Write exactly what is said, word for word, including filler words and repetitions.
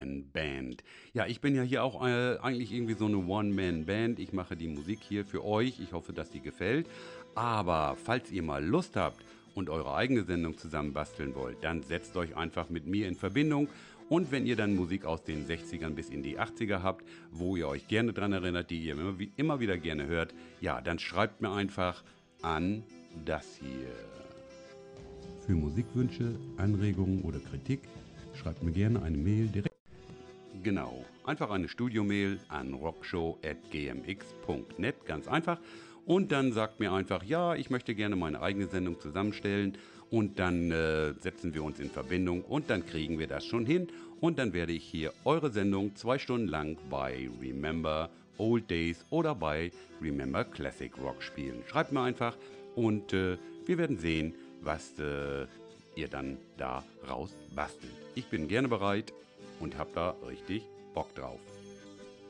One-Man-Band. Ja, ich bin ja hier auch äh, eigentlich irgendwie so eine One-Man-Band. Ich mache die Musik hier für euch. Ich hoffe, dass die gefällt. Aber falls ihr mal Lust habt und eure eigene Sendung zusammen basteln wollt, dann setzt euch einfach mit mir in Verbindung. Und wenn ihr dann Musik aus den sechzigern bis in die achtziger habt, wo ihr euch gerne dran erinnert, die ihr immer, immer wieder gerne hört, ja, dann schreibt mir einfach an das hier. Für Musikwünsche, Anregungen oder Kritik schreibt mir gerne eine Mail direkt. Genau, einfach eine Studiomail an rockshow at g m x punkt net, ganz einfach. Und dann sagt mir einfach, ja, ich möchte gerne meine eigene Sendung zusammenstellen. Und dann äh, setzen wir uns in Verbindung und dann kriegen wir das schon hin. Und dann werde ich hier eure Sendung zwei Stunden lang bei Remember Old Days oder bei Remember Classic Rock spielen. Schreibt mir einfach und äh, wir werden sehen, was äh, ihr dann da raus bastelt. Ich bin gerne bereit und hab da richtig Bock drauf.